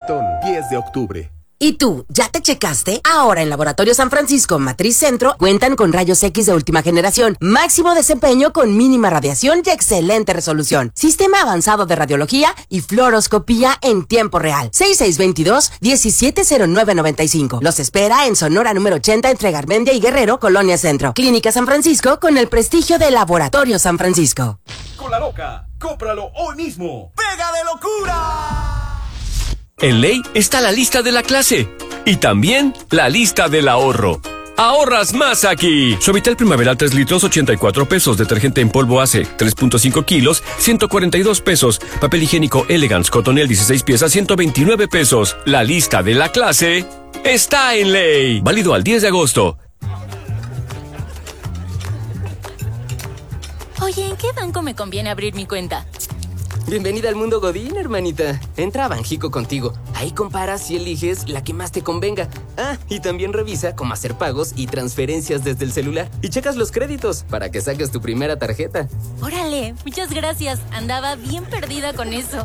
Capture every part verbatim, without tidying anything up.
Maratón diez de octubre. ¿Y tú, ya te checaste? Ahora en Laboratorio San Francisco Matriz Centro cuentan con rayos X de última generación, máximo desempeño con mínima radiación y excelente resolución, sistema avanzado de radiología y fluoroscopía en tiempo real. seis seis dos dos, uno siete cero nueve nueve cinco. Los espera en Sonora número ochenta entre Garmendia y Guerrero, Colonia Centro. Clínica San Francisco con el prestigio de Laboratorio San Francisco. Con la loca, cómpralo hoy mismo. ¡Pega de locura! En Ley está la lista de la clase y también la lista del ahorro. ¡Ahorras más aquí! Suavitel Primaveral tres litros, ochenta y cuatro pesos. Detergente en polvo Ace, tres punto cinco kilos, ciento cuarenta y dos pesos. Papel higiénico Elegance Cotonel, dieciséis piezas, ciento veintinueve pesos. La lista de la clase está en Ley. Válido al diez de agosto. Oye, ¿en qué banco me conviene abrir mi cuenta? Bienvenida al mundo Godín, hermanita. Entra a Banjico contigo. Ahí comparas y eliges la que más te convenga. Ah, y también revisa cómo hacer pagos y transferencias desde el celular. Y checas los créditos para que saques tu primera tarjeta. Órale, muchas gracias. Andaba bien perdida con eso.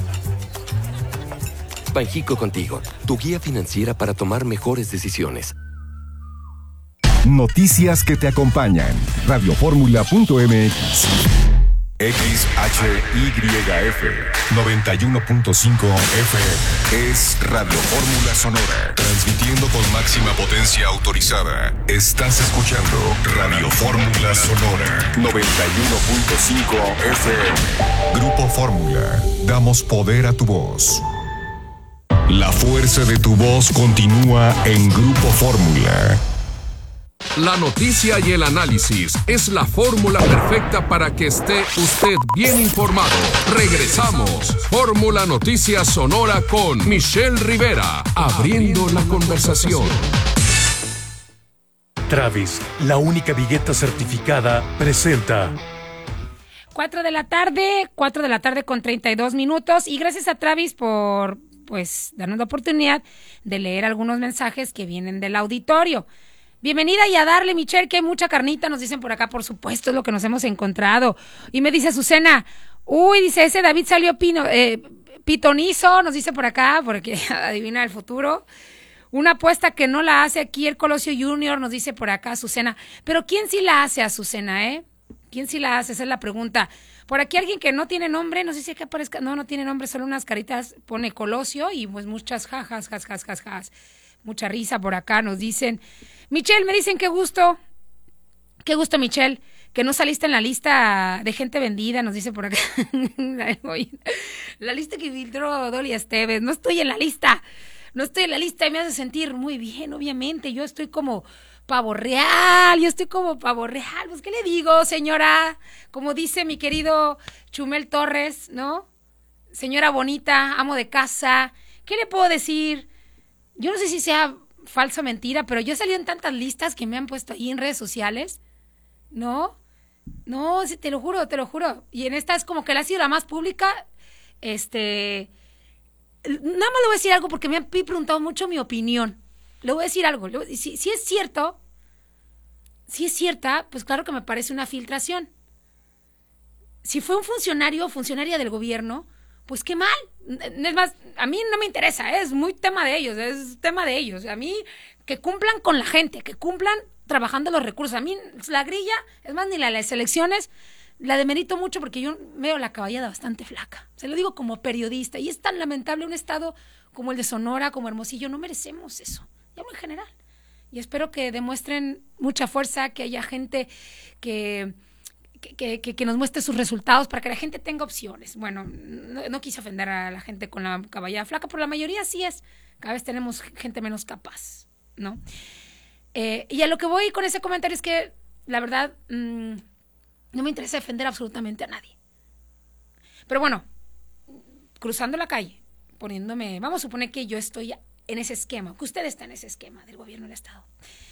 Banjico contigo, tu guía financiera para tomar mejores decisiones. Noticias que te acompañan. Radioformula punto m x. X H Y F noventa y uno punto cinco F M es Radio Fórmula Sonora, transmitiendo con máxima potencia autorizada. Estás escuchando Radio Fórmula Sonora noventa y uno punto cinco F M. Grupo Fórmula, damos poder a tu voz. La fuerza de tu voz continúa en Grupo Fórmula. La noticia y el análisis es la fórmula perfecta para que esté usted bien informado. Regresamos. Fórmula Noticias Sonora con Michelle Rivera, abriendo la conversación. Travis, la única vigueta certificada, presenta. Cuatro de la tarde, cuatro de la tarde con treinta y dos minutos. Y gracias a Travis por, pues, darnos la oportunidad de leer algunos mensajes que vienen del auditorio. Bienvenida y a darle, Michelle, que hay mucha carnita, nos dicen por acá, por supuesto, es lo que nos hemos encontrado. Y me dice Azucena, uy, dice, ese David salió pino, eh, pitonizo, nos dice por acá, porque adivina el futuro. Una apuesta que no la hace aquí el Colosio Junior, nos dice por acá Azucena. Pero ¿quién sí la hace, Azucena, eh? ¿Quién sí la hace? Esa es la pregunta. Por aquí alguien que no tiene nombre, no sé si acá aparezca, no, no tiene nombre, solo unas caritas, pone Colosio y pues muchas jajas, jas, jas, jas, jas. Mucha risa por acá, nos dicen. Michelle, me dicen qué gusto, qué gusto, Michelle, que no saliste en la lista de gente vendida, nos dice por acá. La lista que filtró Dolly Esteves, no estoy en la lista, no estoy en la lista y me hace sentir muy bien, obviamente, yo estoy como pavo real, yo estoy como pavo real, pues, ¿qué le digo, señora? Como dice mi querido Chumel Torres, ¿no? Señora bonita, amo de casa, ¿qué le puedo decir? Yo no sé si sea falsa mentira, pero yo he salido en tantas listas que me han puesto ahí en redes sociales, ¿no? No, sí, te lo juro, te lo juro. Y en esta es como que la ha sido la más pública. Este, nada más le voy a decir algo porque me han preguntado mucho mi opinión. Le voy a decir algo. Si, si es cierto, si es cierta, pues claro que me parece una filtración. Si fue un funcionario o funcionaria del gobierno, pues qué mal. Es más, a mí no me interesa, ¿eh? Es muy tema de ellos, es tema de ellos. A mí, que cumplan con la gente, que cumplan trabajando los recursos. A mí, la grilla, es más, ni la de las elecciones, la demerito mucho porque yo veo la caballada bastante flaca. Se lo digo como periodista. Y es tan lamentable un estado como el de Sonora, como Hermosillo. No merecemos eso, ya en general. Y espero que demuestren mucha fuerza, que haya gente que... Que, que, que nos muestre sus resultados para que la gente tenga opciones. Bueno, no, no quise ofender a la gente con la caballada flaca, pero la mayoría sí es. Cada vez tenemos gente menos capaz, ¿no? Eh, y a lo que voy con ese comentario es que, la verdad, mmm, no me interesa defender absolutamente a nadie. Pero bueno, cruzando la calle, poniéndome... Vamos a suponer que yo estoy en ese esquema, que usted está en ese esquema del gobierno del Estado.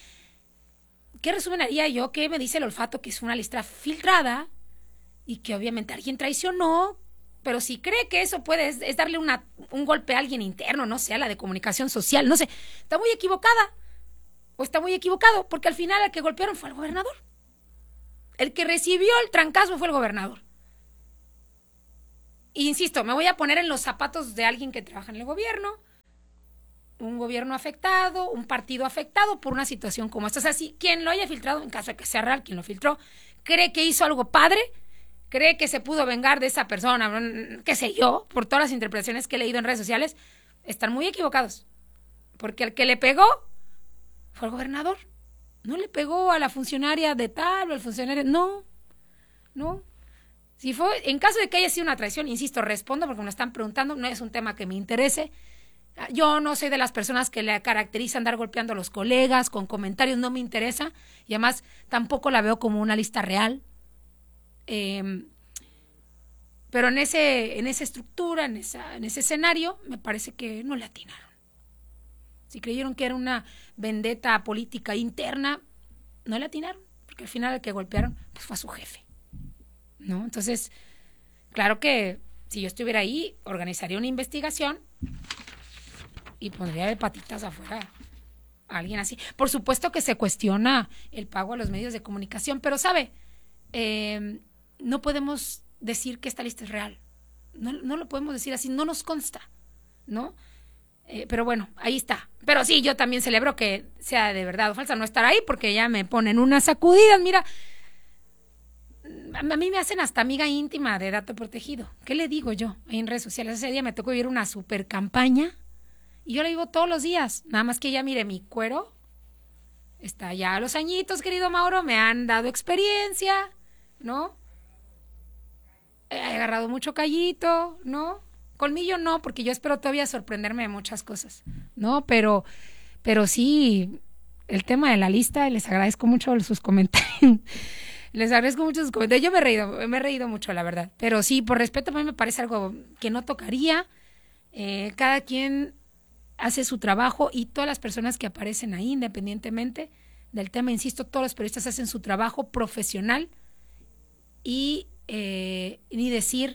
¿Qué resumen haría yo? Que me dice el olfato que es una lista filtrada y que obviamente alguien traicionó, pero si cree que eso puede, es, es darle una, un golpe a alguien interno, no sé, a la de comunicación social, no sé, está muy equivocada o está muy equivocado, porque al final el que golpearon fue el gobernador. El que recibió el trancazo fue el gobernador. Y insisto, me voy a poner en los zapatos de alguien que trabaja en el gobierno, un gobierno afectado, un partido afectado por una situación como esta. O sea, si quien lo haya filtrado, en caso de que sea real, quien lo filtró, cree que hizo algo padre, cree que se pudo vengar de esa persona, qué sé yo, por todas las interpretaciones que he leído en redes sociales, están muy equivocados. Porque el que le pegó fue el gobernador. No le pegó a la funcionaria de tal o al funcionario, no, no. Si fue, en caso de que haya sido una traición, insisto, respondo porque me lo están preguntando, no es un tema que me interese. Yo no soy de las personas que le caracteriza andar golpeando a los colegas con comentarios, no me interesa, y además tampoco la veo como una lista real. Eh, pero en ese, en esa estructura, en esa, en ese escenario, me parece que no le atinaron. Si creyeron que era una vendetta política interna, no le atinaron, porque al final el que golpearon pues fue a su jefe, ¿no? Entonces, claro que si yo estuviera ahí, organizaría una investigación y pondría de patitas afuera a alguien así. Por supuesto que se cuestiona el pago a los medios de comunicación, pero ¿sabe? Eh, no podemos decir que esta lista es real. No, no lo podemos decir así, no nos consta, ¿no? Eh, pero bueno, ahí está. Pero sí, yo también celebro que sea de verdad o falsa no estar ahí, porque ya me ponen unas sacudidas. Mira, a mí me hacen hasta amiga íntima de dato protegido. ¿Qué le digo yo ahí en redes sociales? Ese día me tocó vivir una super campaña y yo la vivo todos los días. Nada más que ya, mire, mi cuero está ya a los añitos, querido Mauro, me han dado experiencia, ¿no? He agarrado mucho callito, ¿no? Colmillo no, porque yo espero todavía sorprenderme de muchas cosas, ¿no? Pero, pero sí, el tema de la lista, les agradezco mucho sus comentarios. Les agradezco mucho sus comentarios. Yo me he reído, me he reído mucho, la verdad. Pero sí, por respeto, a mí me parece algo que no tocaría. Eh, cada quien hace su trabajo y todas las personas que aparecen ahí, independientemente del tema, insisto, todos los periodistas hacen su trabajo profesional y eh, ni decir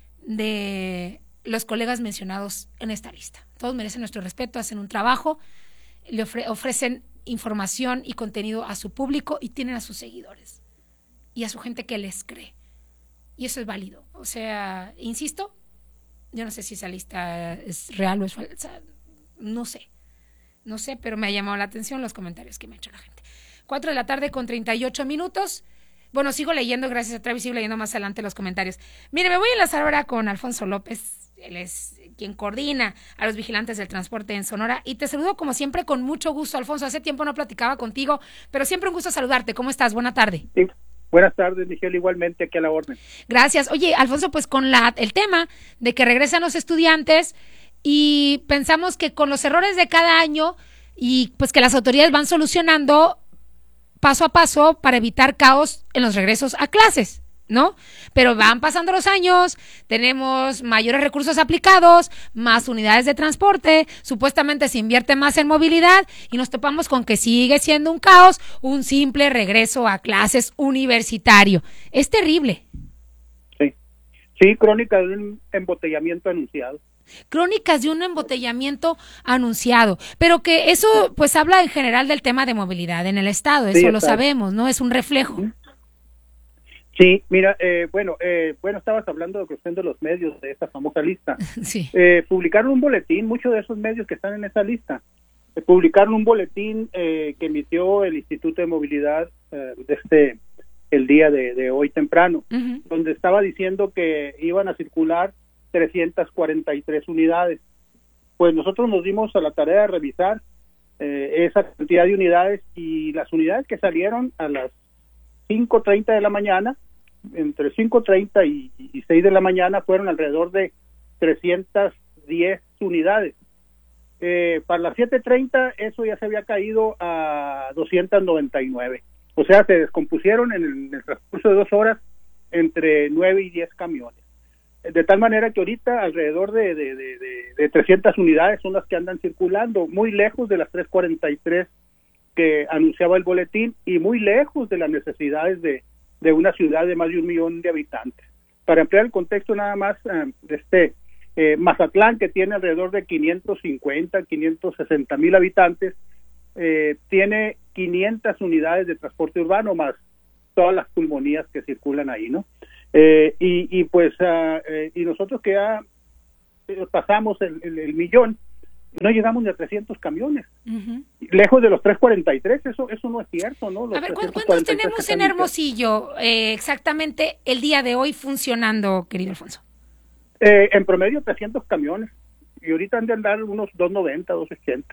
de los colegas mencionados en esta lista. Todos merecen nuestro respeto, hacen un trabajo, le ofre- ofrecen información y contenido a su público y tienen a sus seguidores y a su gente que les cree. Y eso es válido. O sea, insisto, yo no sé si esa lista es real o es falsa, no sé. No sé, pero me ha llamado la atención los comentarios que me ha hecho la gente. Cuatro de la tarde con treinta y ocho minutos. Bueno, sigo leyendo, gracias a Travis, sigo leyendo más adelante los comentarios. Mire, me voy a enlazar ahora con Alfonso López, él es quien coordina a los vigilantes del transporte en Sonora, y te saludo como siempre con mucho gusto, Alfonso. Hace tiempo no platicaba contigo, pero siempre un gusto saludarte. ¿Cómo estás? Buena tarde. Sí. Buenas tardes, Michelle, igualmente aquí a la orden. Gracias. Oye, Alfonso, pues con la el tema de que regresan los estudiantes y pensamos que con los errores de cada año y pues que las autoridades van solucionando paso a paso para evitar caos en los regresos a clases, ¿no? Pero van pasando los años, tenemos mayores recursos aplicados, más unidades de transporte, supuestamente se invierte más en movilidad y nos topamos con que sigue siendo un caos, un simple regreso a clases universitario. Es terrible. Sí, sí, crónica de un embotellamiento anunciado. Crónicas de un embotellamiento anunciado, pero que eso pues habla en general del tema de movilidad en el estado, eso sí, lo sabemos, ¿no? Es un reflejo. Sí, mira, eh, bueno, eh, bueno, estabas hablando de cuestión de los medios de esta famosa lista. Sí. Eh, publicaron un boletín, muchos de esos medios que están en esa lista, eh, publicaron un boletín eh, que emitió el Instituto de Movilidad eh, desde el día de, de hoy temprano, uh-huh. donde estaba diciendo que iban a circular trescientas cuarenta y tres unidades. Pues nosotros nos dimos a la tarea de revisar eh, esa cantidad de unidades y las unidades que salieron a las cinco treinta de la mañana, entre cinco treinta y, y seis de la mañana, fueron alrededor de trescientas diez unidades. Eh, para las siete treinta eso ya se había caído a doscientas noventa y nueve. O sea, se descompusieron en el, en el transcurso de dos horas entre nueve y diez camiones. De tal manera que ahorita alrededor de, de, de, de, de trescientas unidades son las que andan circulando, muy lejos de las trescientas cuarenta y tres que anunciaba el boletín y muy lejos de las necesidades de, de una ciudad de más de un millón de habitantes. Para ampliar el contexto nada más, eh, de este eh, Mazatlán, que tiene alrededor de quinientos cincuenta, quinientos sesenta mil habitantes, eh, tiene quinientas unidades de transporte urbano más todas las pulmonías que circulan ahí, ¿no? Eh, y, y pues uh, eh, y nosotros que ya pasamos el, el, el millón, no llegamos ni a trescientos camiones. Uh-huh. Lejos de los trescientos cuarenta y tres, eso eso no es cierto, ¿no? Los a ver, ¿cuántos tenemos en Hermosillo eh, exactamente el día de hoy funcionando, querido Alfonso? Eh, en promedio trescientos camiones, y ahorita han de andar unos doscientos noventa, doscientos ochenta.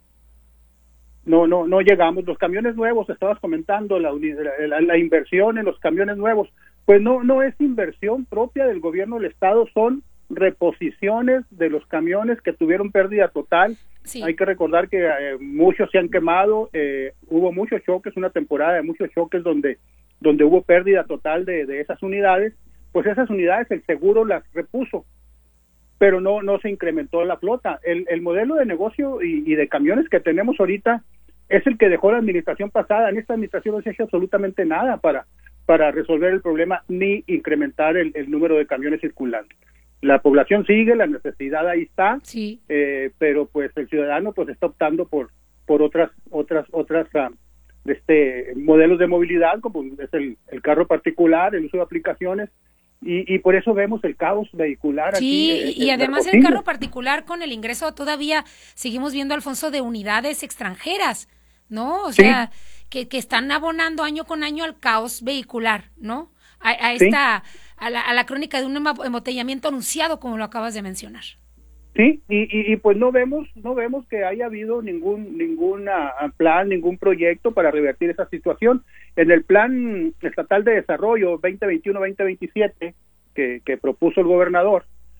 No, no, no llegamos. Los camiones nuevos, estabas comentando, la, la, la inversión en los camiones nuevos, pues no, no es inversión propia del gobierno del estado, son reposiciones de los camiones que tuvieron pérdida total. Sí. Hay que recordar que eh, muchos se han quemado, eh, hubo muchos choques, una temporada de muchos choques donde, donde hubo pérdida total de, de esas unidades, pues esas unidades el seguro las repuso, pero no, no se incrementó la flota. El, el modelo de negocio y, y de camiones que tenemos ahorita es el que dejó la administración pasada. En esta administración no se ha hecho absolutamente nada para, para resolver el problema ni incrementar el, el número de camiones circulando. La población sigue, la necesidad ahí está, sí. eh, pero pues el ciudadano pues está optando por por otras otras otras uh, este modelos de movilidad, como es el, el carro particular, el uso de aplicaciones, y, y por eso vemos el caos vehicular sí, aquí. Sí, y además el carro particular con el ingreso todavía seguimos viendo, Alfonso, de unidades extranjeras, ¿no? O sea, sí. que, que están abonando año con año al caos vehicular, ¿no? A, a esta, sí. a, la, a la crónica de un embotellamiento anunciado, como lo acabas de mencionar. Sí, y, y, y pues no vemos, no vemos que haya habido ningún, ningún plan, ningún proyecto para revertir esa situación. En el plan estatal de desarrollo veinte veintiuno veinte veintisiete que, que propuso el gobernador,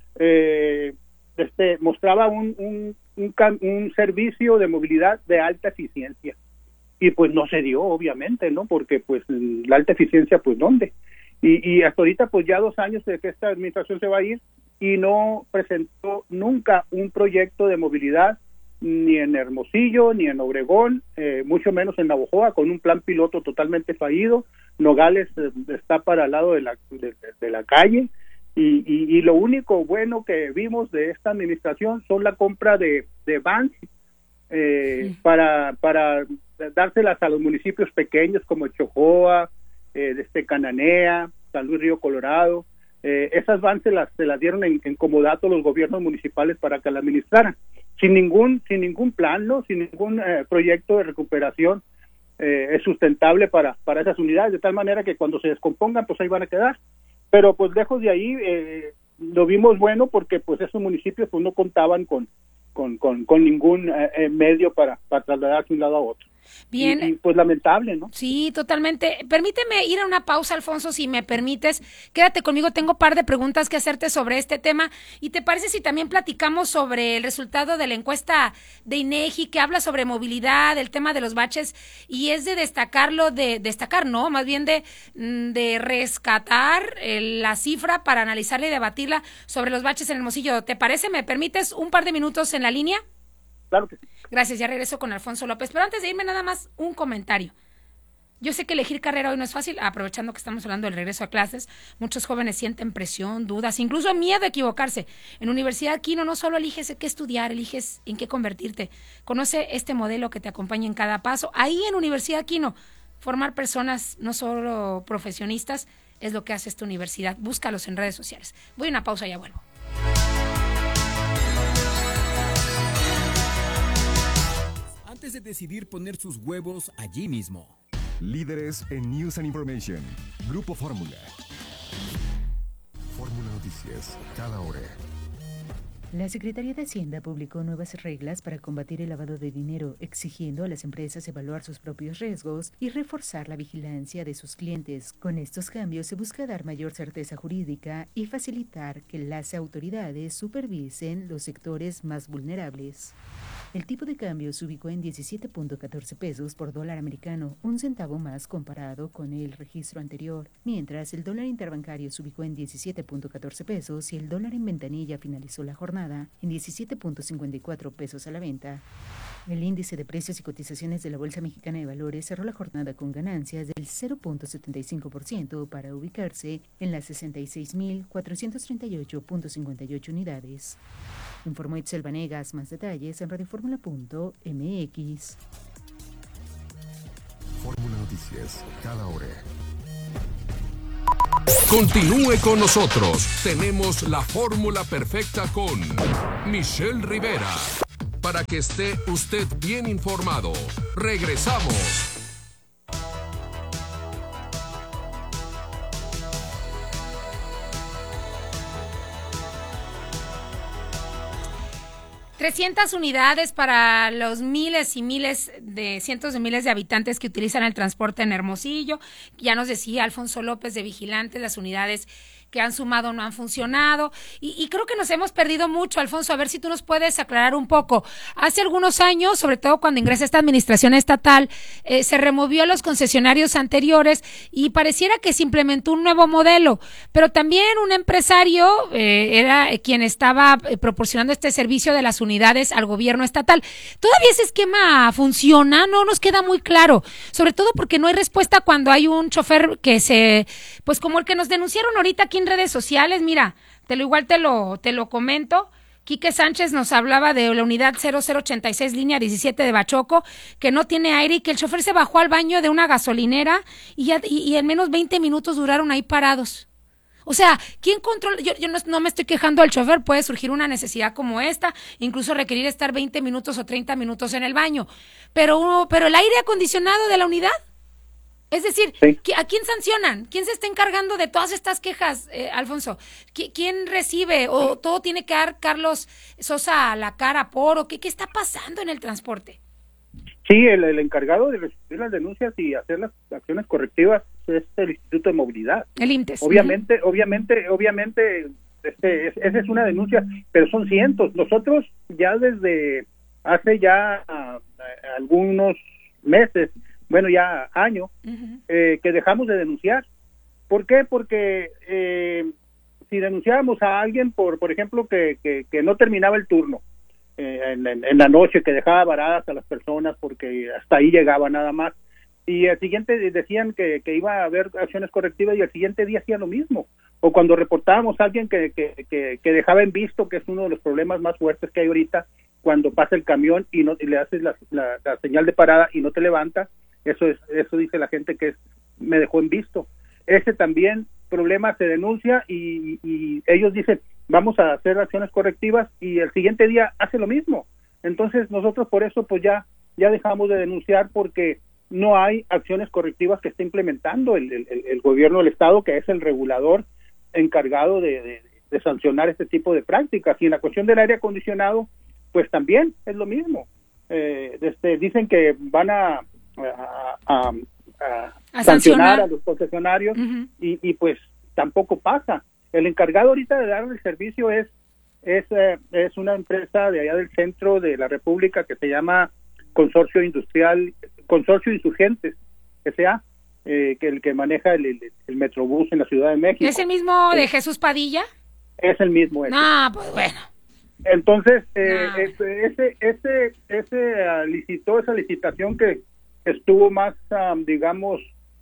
eh, este mostraba un, un, un, un servicio de movilidad de alta eficiencia, y pues no se dio, obviamente, ¿no? Porque pues la alta eficiencia, pues ¿dónde? Y, y hasta ahorita pues ya dos años de que esta administración se va a ir y no presentó nunca un proyecto de movilidad ni en Hermosillo, ni en Obregón, eh, mucho menos en Navojoa, con un plan piloto totalmente fallido. Nogales eh, está para el lado de la, de, de la calle, y, y, y lo único bueno que vimos de esta administración son la compra de, de vans eh, sí. para, para dárselas a los municipios pequeños como Chojoa, eh, desde Cananea, San Luis Río Colorado. Eh, esas vans se las, se las dieron en, en comodato los gobiernos municipales para que la administraran, sin ningún sin ningún plan, ¿no? Sin ningún eh, proyecto de recuperación eh, es sustentable para, para esas unidades, de tal manera que cuando se descompongan, pues ahí van a quedar. Pero pues lejos de ahí, eh, lo vimos bueno porque pues esos municipios pues no contaban con con, con, con ningún eh, medio para, para trasladarse de un lado a otro. Bien. Y, y pues lamentable, ¿no? Sí, totalmente. Permíteme ir a una pausa, Alfonso, si me permites. Quédate conmigo, tengo un par de preguntas que hacerte sobre este tema. ¿Y te parece si también platicamos sobre el resultado de la encuesta de INEGI que habla sobre movilidad, el tema de los baches, y es de destacarlo, de destacar, no, más bien de, de rescatar eh, la cifra para analizarla y debatirla sobre los baches en Hermosillo? ¿Te parece? ¿Me permites un par de minutos en la línea? Claro que sí. Gracias, ya regreso con Alfonso López. Pero antes de irme, nada más un comentario. Yo sé que elegir carrera hoy no es fácil, aprovechando que estamos hablando del regreso a clases. Muchos jóvenes sienten presión, dudas, incluso miedo a equivocarse. En Universidad Quino no solo eliges qué estudiar, eliges en qué convertirte. Conoce este modelo que te acompaña en cada paso. Ahí en Universidad Quino, formar personas, no solo profesionistas, es lo que hace esta universidad. Búscalos en redes sociales. Voy a una pausa y ya vuelvo. Antes de decidir poner sus huevos allí mismo. Líderes en News and Information. Grupo Fórmula. Fórmula Noticias, cada hora. La Secretaría de Hacienda publicó nuevas reglas para combatir el lavado de dinero, exigiendo a las empresas evaluar sus propios riesgos y reforzar la vigilancia de sus clientes. Con estos cambios se busca dar mayor certeza jurídica y facilitar que las autoridades supervisen los sectores más vulnerables. El tipo de cambio se ubicó en diecisiete punto catorce pesos por dólar americano, un centavo más comparado con el registro anterior, mientras el dólar interbancario se ubicó en diecisiete punto catorce pesos y el dólar en ventanilla finalizó la jornada en diecisiete punto cincuenta y cuatro pesos a la venta. El índice de precios y cotizaciones de la Bolsa Mexicana de Valores cerró la jornada con ganancias del cero punto setenta y cinco por ciento para ubicarse en las sesenta y seis mil cuatrocientos treinta y ocho punto cincuenta y ocho unidades. Informó Itzel Vanegas. Más detalles en radioformula punto m x. Fórmula Noticias, cada hora. Continúe con nosotros. Tenemos la fórmula perfecta con Michelle Rivera. para que esté usted bien informado. Regresamos. trescientas unidades para los miles y miles de cientos de miles de habitantes que utilizan el transporte en Hermosillo. Ya nos decía Alfonso López de Vigilantes, las unidades que han sumado no han funcionado y, y creo que nos hemos perdido mucho. Alfonso, a ver si tú nos puedes aclarar un poco. Hace algunos años, sobre todo cuando ingresa esta administración estatal, eh, se removió a los concesionarios anteriores y pareciera que se implementó un nuevo modelo, pero también un empresario eh, era quien estaba eh, proporcionando este servicio de las unidades al gobierno estatal. ¿Todavía ese esquema funciona? No nos queda muy claro, sobre todo porque no hay respuesta cuando hay un chofer que se, pues como el que nos denunciaron ahorita aquí en redes sociales. Mira, te lo igual te lo te lo comento. Quique Sánchez nos hablaba de la unidad cero cero ochenta y seis línea diecisiete de Bachoco, que no tiene aire y que el chofer se bajó al baño de una gasolinera y, ya, y, y en menos veinte minutos duraron ahí parados. O sea, ¿quién controla? Yo, yo no, no me estoy quejando del chofer, puede surgir una necesidad como esta, incluso requerir estar veinte minutos o treinta minutos en el baño, pero, pero el aire acondicionado de la unidad. Es decir, sí. ¿A quién sancionan? ¿Quién se está encargando de todas estas quejas, eh, Alfonso? ¿Quién recibe? ¿O todo tiene que dar Carlos Sosa a la cara por? ¿O qué, qué está pasando en el transporte? Sí, el, el encargado de recibir las denuncias y hacer las acciones correctivas es el Instituto de Movilidad. El IMTES. Obviamente, uh-huh. obviamente, obviamente, este, es, esa es una denuncia, pero son cientos. Nosotros ya desde hace ya uh, algunos meses, bueno, ya años, uh-huh. eh, que dejamos de denunciar. ¿Por qué? Porque eh, si denunciábamos a alguien por, por ejemplo, que, que, que no terminaba el turno eh, en, en, en la noche, que dejaba varadas a las personas porque hasta ahí llegaba nada más, y al siguiente decían que, que iba a haber acciones correctivas y al siguiente día hacía lo mismo. O cuando reportábamos a alguien que, que, que, que dejaba en visto, que es uno de los problemas más fuertes que hay ahorita, cuando pasa el camión y, no, y le haces la, la, la señal de parada y no te levanta, eso es eso dice la gente que es, me dejó en visto. Ese también problema se denuncia y, y ellos dicen, vamos a hacer acciones correctivas, y el siguiente día hace lo mismo. Entonces nosotros por eso pues ya, ya dejamos de denunciar, porque no hay acciones correctivas que esté implementando el, el, el gobierno del estado, que es el regulador encargado de, de, de sancionar este tipo de prácticas. Y en la cuestión del aire acondicionado, pues también es lo mismo. Eh, este, dicen que van a a, a, a, a sancionar a los concesionarios, uh-huh. y, y pues tampoco pasa. El encargado ahorita de dar el servicio es es, eh, es una empresa de allá del centro de la República que se llama Consorcio Industrial, Consorcio Insurgentes, S A, eh, que el que maneja el, el, el Metrobús en la Ciudad de México. ¿Es el mismo de Jesús Padilla? Es el mismo. Ese. No, pues bueno. Entonces, eh, no. ese ese ese, ese uh, licitó esa licitación que estuvo más, um, digamos,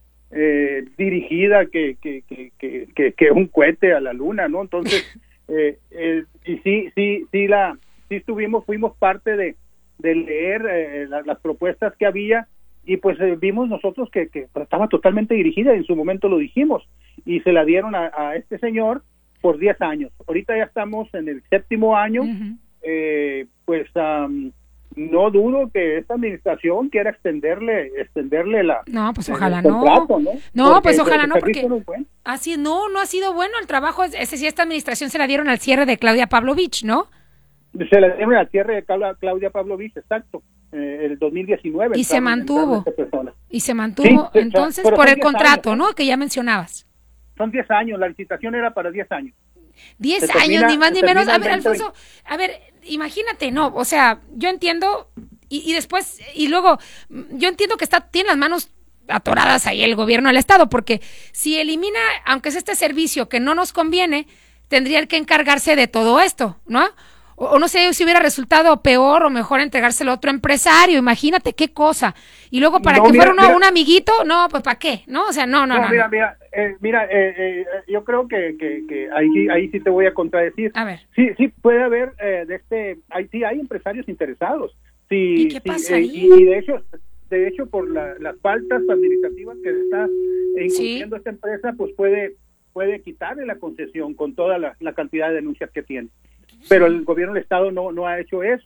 eh, dirigida que que, que, que, que, que un cohete a la luna, ¿no? Entonces, eh, eh, y sí, sí, sí, la, sí estuvimos, fuimos parte de, de leer eh, la, las propuestas que había, y pues eh, vimos nosotros que, que estaba totalmente dirigida, en su momento lo dijimos, y se la dieron a, a este señor por diez años. Ahorita ya estamos en el séptimo año, uh-huh. eh, pues... Um, no dudo que esta administración quiera extenderle extenderle la no pues ojalá no contrato, no, no porque pues ojalá no porque no, es bueno. así no no ha sido bueno el trabajo. Ese sí, esta administración se la dieron al cierre de Claudia Pavlovich, ¿no? Se la dieron al cierre de Claudia Pavlovich, exacto, eh, el dos mil diecinueve, y se mantuvo y se mantuvo sí, entonces por el contrato años, ¿no? Que ya mencionabas. Son diez años, la licitación era para diez años. Diez se años, termina, ni más ni menos. A ver, Alfonso, a ver, imagínate, no, o sea, yo entiendo, y, y después, y luego, yo entiendo que está, tiene las manos atoradas ahí el gobierno del estado, porque si elimina, aunque es este servicio que no nos conviene, tendría que encargarse de todo esto, ¿no? O, o no sé si hubiera resultado peor o mejor entregárselo a otro empresario, imagínate qué cosa. Y luego para no, que mira, fuera uno, mira, un amiguito, no, pues ¿para qué? ¿No? O sea, no, no, no. no mira, no. mira, eh, mira eh, eh, yo creo que, que, que ahí, ahí sí te voy a contradecir. A ver. Sí, sí puede haber, eh, de este, ahí sí hay empresarios interesados. Sí, ¿Y qué sí, pasa eh, ahí? Y, y de hecho, de hecho por la, las faltas administrativas que está incurriendo ¿Sí? esta empresa, pues puede, puede quitarle la concesión con toda la, la cantidad de denuncias que tiene. Pero el gobierno del estado no no ha hecho eso.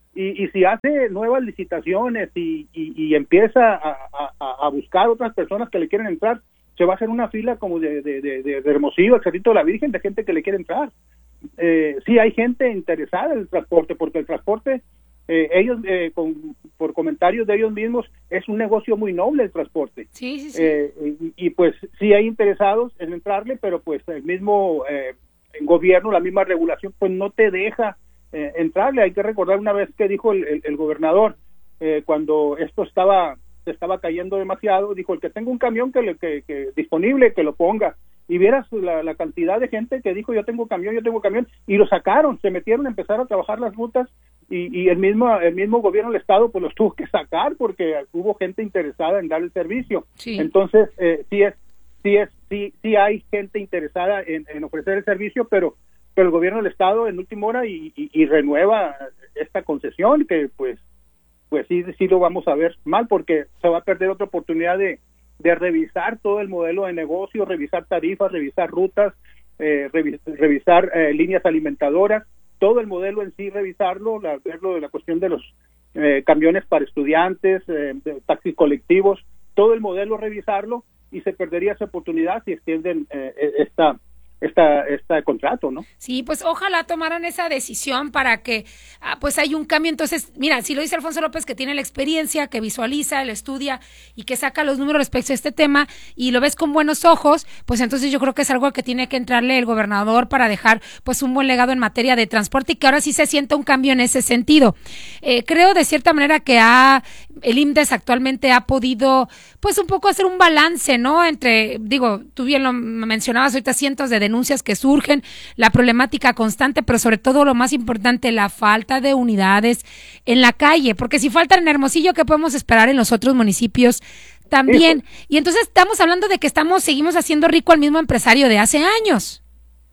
Y, y si hace nuevas licitaciones y, y, y empieza a, a, a buscar otras personas que le quieren entrar, se va a hacer una fila como de, de, de, de Hermosillo, el Cerrito de la Virgen, de gente que le quiere entrar. Eh, sí hay gente interesada en el transporte, porque el transporte, eh, ellos, eh, con, por comentarios de ellos mismos, es un negocio muy noble el transporte. Sí, sí, sí. Eh, y, y pues sí hay interesados en entrarle, pero pues el mismo eh, gobierno, la misma regulación, pues no te deja Eh, entrarle. Hay que recordar una vez que dijo el, el, el gobernador, eh, cuando esto estaba se estaba cayendo demasiado, dijo, el que tenga un camión que, le, que, que disponible, que lo ponga. Y vieras la, la cantidad de gente que dijo, yo tengo camión, yo tengo camión, y lo sacaron, se metieron, empezaron a trabajar las rutas, y, y el mismo el mismo gobierno del estado pues los tuvo que sacar, porque hubo gente interesada en dar el servicio. Sí. Entonces, eh, sí es, sí es, sí, sí hay gente interesada en, en ofrecer el servicio, pero pero el gobierno del estado en última hora y, y, y renueva esta concesión, que pues pues sí, sí lo vamos a ver mal, porque se va a perder otra oportunidad de, de revisar todo el modelo de negocio, revisar tarifas, revisar rutas, eh, revis, revisar eh, líneas alimentadoras, todo el modelo en sí, revisarlo, la, verlo de la cuestión de los eh, camiones para estudiantes, eh, de taxis colectivos, todo el modelo revisarlo, y se perdería esa oportunidad si extienden eh, esta Esta, este contrato, ¿no? Sí, pues ojalá tomaran esa decisión para que ah, pues hay un cambio. Entonces, mira, si lo dice Alfonso López, que tiene la experiencia, que visualiza, le estudia y que saca los números respecto a este tema y lo ves con buenos ojos, pues entonces yo creo que es algo que tiene que entrarle el gobernador para dejar pues un buen legado en materia de transporte y que ahora sí se sienta un cambio en ese sentido. Eh, creo de cierta manera que ha, el I M D E S actualmente ha podido pues un poco hacer un balance, ¿no? Entre, digo, tú bien lo mencionabas ahorita, cientos de denuncias que surgen, la problemática constante, pero sobre todo lo más importante, la falta de unidades en la calle, porque si faltan en Hermosillo, ¿qué podemos esperar en los otros municipios también? Hijo. Y entonces estamos hablando de que estamos, seguimos haciendo rico al mismo empresario de hace años.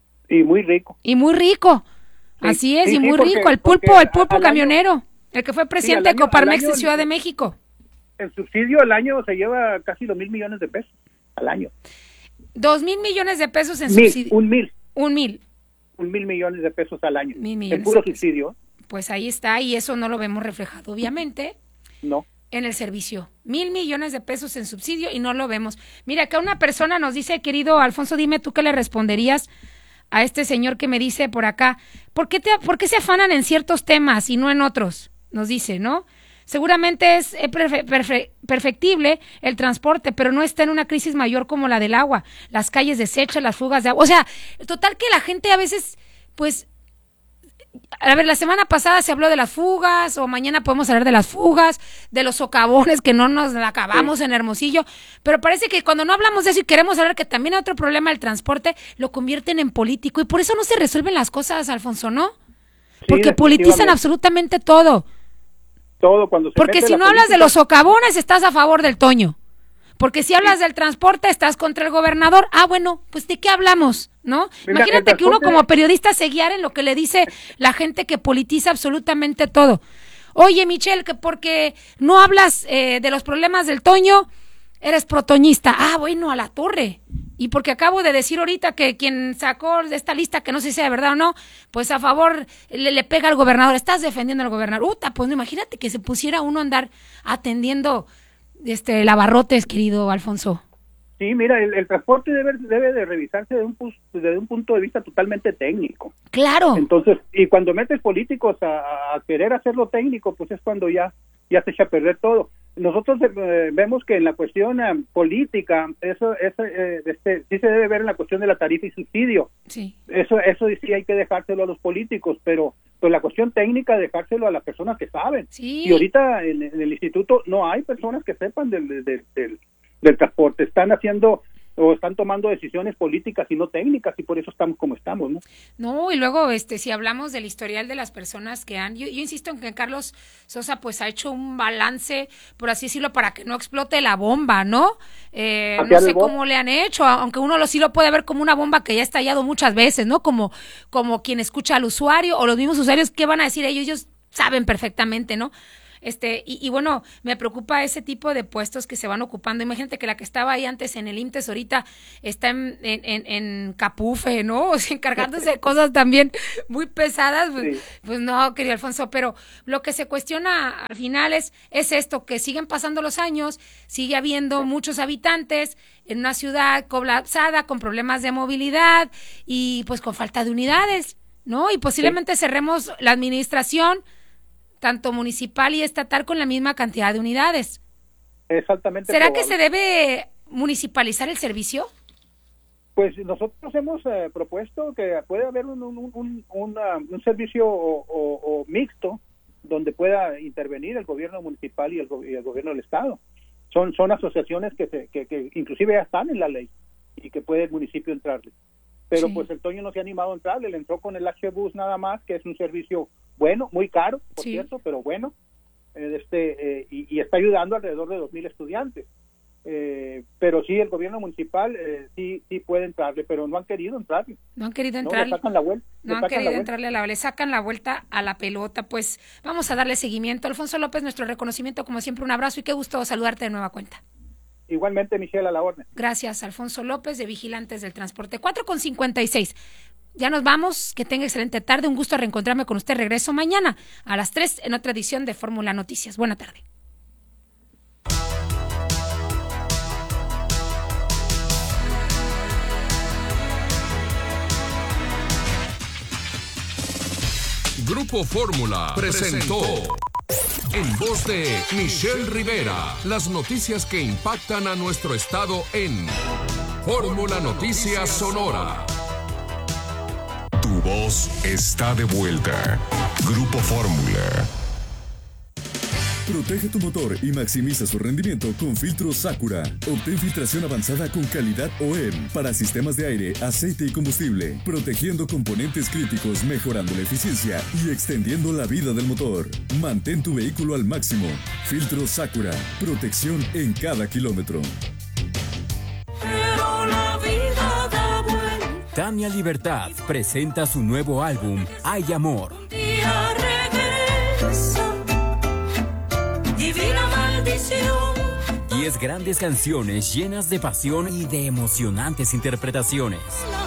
Y muy rico. Y muy rico. Sí, Así es, sí, y muy sí, porque, rico. El pulpo, el pulpo camionero, año, el que fue presidente sí, año, de Coparmex año, de Ciudad de México. El subsidio al año se lleva casi dos mil millones de pesos al año. Dos mil millones de pesos en mil, subsidio. Un mil. Un mil. Un mil millones de pesos al año. Mil millones. En puro subsidio. Pues ahí está, y eso no lo vemos reflejado, obviamente. No. En el servicio. Mil millones de pesos en subsidio y no lo vemos. Mira, acá una persona nos dice, querido Alfonso, dime tú qué le responderías a este señor que me dice por acá, ¿por qué, te, ¿por qué se afanan en ciertos temas y no en otros? Nos dice, ¿no? Seguramente es perfe perfe perfectible el transporte, pero no está en una crisis mayor como la del agua, las calles deshechas, las fugas de agua. O sea, total que la gente a veces, pues, a ver, la semana pasada se habló de las fugas, o mañana podemos hablar de las fugas, de los socavones que no nos acabamos sí. en Hermosillo, pero parece que cuando no hablamos de eso y queremos hablar que también hay otro problema del transporte, lo convierten en político, y por eso no se resuelven las cosas, Alfonso, ¿no? Porque sí, politizan absolutamente todo. Todo cuando se Porque si no política... hablas de los socavones, estás a favor del Toño. Porque si hablas sí. del transporte, estás contra el gobernador. Ah, bueno, pues ¿de qué hablamos? ¿No? Mira, imagínate transporte... que uno como periodista se guiara en lo que le dice la gente que politiza absolutamente todo. Oye, Michelle, que porque no hablas eh, de los problemas del Toño, eres protoñista. Ah, bueno, a la torre. Y porque acabo de decir ahorita que quien sacó de esta lista, que no sé si sea verdad o no, pues a favor le, le pega al gobernador. Estás defendiendo al gobernador. Uta, pues imagínate que se pusiera uno a andar atendiendo este lavarrotes, querido Alfonso. Sí, mira, el, el transporte debe, debe de revisarse desde un, desde un punto de vista totalmente técnico. Claro. Entonces, y cuando metes políticos a, a querer hacerlo técnico, pues es cuando ya, ya se echa a perder todo. Nosotros eh, vemos que en la cuestión eh, política, eso, eso eh, este, sí se debe ver en la cuestión de la tarifa y subsidio. Sí. Eso, eso sí hay que dejárselo a los políticos, pero pues la cuestión técnica dejárselo a las personas que saben. Sí. Y ahorita en, en el instituto no hay personas que sepan del, del, del, del transporte. Están haciendo o están tomando decisiones políticas y no técnicas, y por eso estamos como estamos, ¿no? No, y luego, este, si hablamos del historial de las personas que han, yo, yo insisto en que Carlos Sosa, pues, ha hecho un balance, por así decirlo, para que no explote la bomba, ¿no? Eh, no sé cómo le han hecho, aunque uno lo sí lo puede ver como una bomba que ya ha estallado muchas veces, ¿no? Como, como quien escucha al usuario, o los mismos usuarios, ¿qué van a decir ellos? Ellos saben perfectamente, ¿no? Este, y, y bueno, me preocupa ese tipo de puestos que se van ocupando. Imagínate que la que estaba ahí antes en el IMTES ahorita está en, en, en, en Capufe, ¿no? O sea, encargándose de cosas también muy pesadas. Pues, sí. pues no, querido Alfonso, pero lo que se cuestiona al final es, es esto, que siguen pasando los años, sigue habiendo muchos habitantes en una ciudad colapsada, con problemas de movilidad y pues con falta de unidades, ¿no? Y posiblemente sí. cerremos la administración, tanto municipal y estatal, con la misma cantidad de unidades. Exactamente. ¿Será probable. que se debe municipalizar el servicio? Pues nosotros hemos eh, propuesto que puede haber un, un, un, un, un servicio o, o, o mixto donde pueda intervenir el gobierno municipal y el, y el gobierno del estado. Son son asociaciones que, se, que, que inclusive ya están en la ley y que puede el municipio entrarle. Pero sí. pues el Toño no se ha animado a entrarle, le entró con el H-Bus nada más, que es un servicio bueno, muy caro, por sí. cierto, pero bueno, eh, este eh, y, y está ayudando alrededor de dos mil estudiantes. Eh, pero sí, el gobierno municipal eh, sí sí puede entrarle, pero no han querido entrarle. No han querido entrarle. No, le sacan la vuelta. No han querido entrarle, a la, le sacan la vuelta a la pelota. Pues vamos a darle seguimiento. Alfonso López, nuestro reconocimiento, como siempre, un abrazo y qué gusto saludarte de nueva cuenta. Igualmente, Michelle, a la orden. Gracias, Alfonso López, de Vigilantes del Transporte. cuatro con cincuenta y seis. Ya nos vamos, que tenga excelente tarde, un gusto reencontrarme con usted. Regreso mañana a las tres en otra edición de Fórmula Noticias. Buena tarde. Grupo Fórmula presentó en voz de Michelle Rivera las noticias que impactan a nuestro estado en Fórmula Noticias Sonora. Tu voz está de vuelta. Grupo Fórmula. Protege tu motor y maximiza su rendimiento con filtros Sakura. Obtén filtración avanzada con calidad O E M para sistemas de aire, aceite y combustible, protegiendo componentes críticos, mejorando la eficiencia y extendiendo la vida del motor. Mantén tu vehículo al máximo. Filtros Sakura. Protección en cada kilómetro. Pero la vida da vuelta. Tania Libertad presenta su nuevo álbum, Hay Amor. Un día regresa. Divina maldición. Diez grandes canciones llenas de pasión y de emocionantes interpretaciones.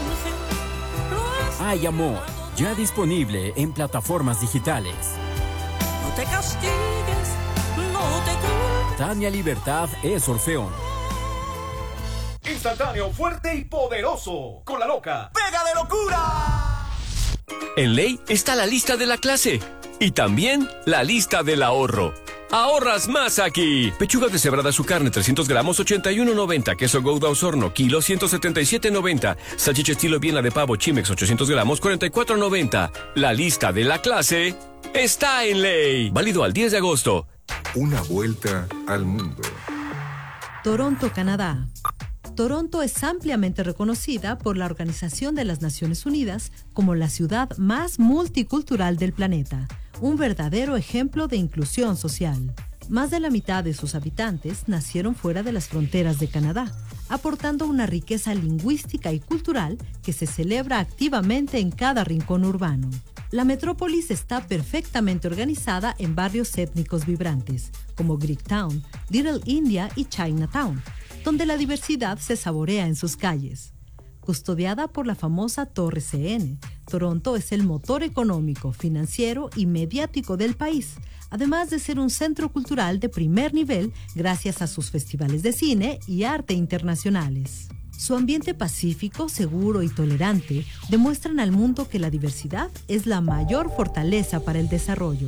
Hay Amor, ya disponible en plataformas digitales. No te castigues, no te culpes. Tania Libertad es Orfeón. Instantáneo, fuerte y poderoso. Con la loca. ¡Pega de locura! En Ley está la lista de la clase y también la lista del ahorro. Ahorras más aquí. Pechuga deshebrada su carne, trescientos gramos, ochenta y uno noventa. Queso Gouda Osorno, kilo, ciento setenta y siete noventa. Salchicha estilo Viena de pavo Chimex, ochocientos gramos, cuarenta y cuatro noventa. La lista de la clase está en Ley. Válido al diez de agosto. Una vuelta al mundo. Toronto, Canadá. Toronto es ampliamente reconocida por la Organización de las Naciones Unidas como la ciudad más multicultural del planeta, un verdadero ejemplo de inclusión social. Más de la mitad de sus habitantes nacieron fuera de las fronteras de Canadá, aportando una riqueza lingüística y cultural que se celebra activamente en cada rincón urbano. La metrópolis está perfectamente organizada en barrios étnicos vibrantes, como Greektown, Little India y Chinatown, donde la diversidad se saborea en sus calles. Custodiada por la famosa Torre C N, Toronto es el motor económico, financiero y mediático del país, además de ser un centro cultural de primer nivel gracias a sus festivales de cine y arte internacionales. Su ambiente pacífico, seguro y tolerante demuestran al mundo que la diversidad es la mayor fortaleza para el desarrollo.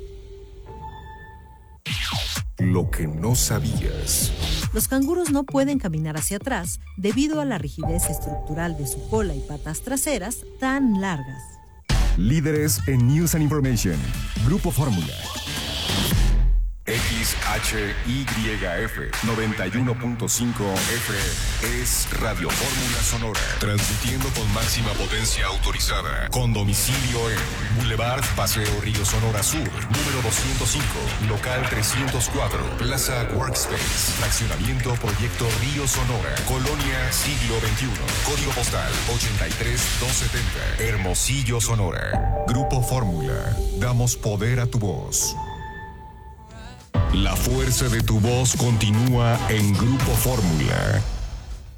Lo que no sabías. Los canguros no pueden caminar hacia atrás debido a la rigidez estructural de su cola y patas traseras tan largas. Líderes en News and Information. Grupo Fórmula. X H Y F noventa y uno punto cinco F M es Radio Fórmula Sonora, transmitiendo con máxima potencia autorizada, con domicilio en Boulevard Paseo Río Sonora Sur, número doscientos cinco, local trescientos cuatro, Plaza Workspace, fraccionamiento Proyecto Río Sonora, Colonia Siglo veintiuno, código postal ochenta y tres mil doscientos setenta, Hermosillo, Sonora. Grupo Fórmula, damos poder a tu voz. La fuerza de tu voz continúa en Grupo Fórmula.